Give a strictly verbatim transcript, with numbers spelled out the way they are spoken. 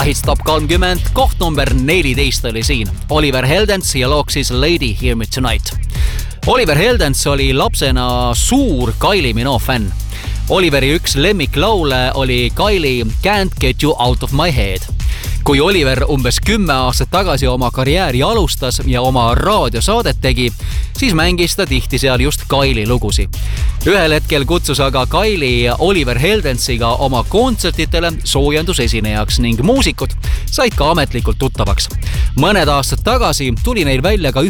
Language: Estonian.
Hits Top kolmkümmend, koht number neliteist oli siin. Oliver Heldens ja look siis Lady Hear Me Tonight. Oliver Heldens oli lapsena suur Kylie Minogue fänn. Oliveri üks lemmiklaule oli Kylie Can't Get You Out of My Head. Kui Oliver umbes kümme aastat tagasi oma karjääri alustas ja oma raadiosaadet tegi, siis mängis ta tihti seal just Kylie lugusi. Ühel hetkel kutsus aga Kylie Oliver Heldensiga oma kontsertitele soojendusesinejaks ning muusikud said ka ametlikult tuttavaks. Mõned aastad tagasi tuli neil välja ka